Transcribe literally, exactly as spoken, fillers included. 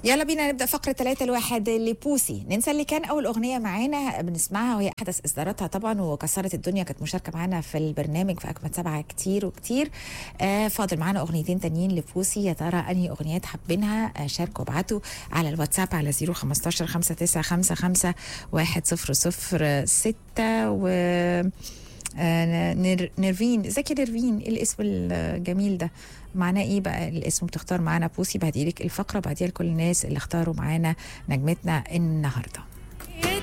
يلا بينا نبدا فقره ثلاثة الواحد لبوسي. ننسى اللي كان اول اغنيه معانا بنسمعها وهي احدث اصداراتها طبعا وكسرت الدنيا، كانت مشاركه معانا في البرنامج في اجمد سبعه كتير وكتير. آه فاضل معانا اغنيتين تانيين لبوسي، يا ترى انهي اغنيات حابينها؟ آه شاركوا ابعتوا على الواتساب على صفر خمستاشر خمسة تسعة خمسة خمسة واحد صفر صفر ستة. و آه نر... نرفين، ازيك يا نرفين؟ ايه الاسم الجميل ده؟ معناه ايه بقى الاسم؟ بتختار معانا بوسي، بعديلك الفقره بعديها لكل الناس اللي اختاروا معانا نجمتنا النهارده.